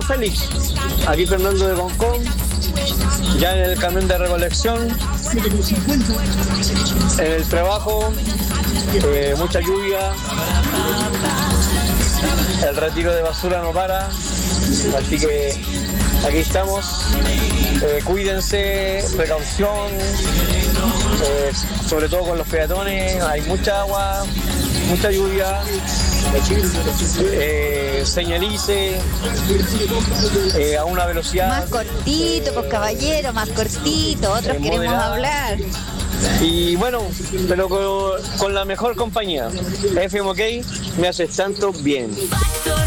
feliz. Aquí Fernando de Concón, ya en el camión de recolección, en el trabajo, mucha lluvia, el retiro de basura no para, así que aquí estamos. Cuídense, precaución, sobre todo con los peatones, hay mucha agua, mucha lluvia. Señalice a una velocidad más cortito, pues caballero, más cortito, otros queremos moderada. hablar. Y bueno, pero con la mejor compañía. FM OK me hace tanto bien.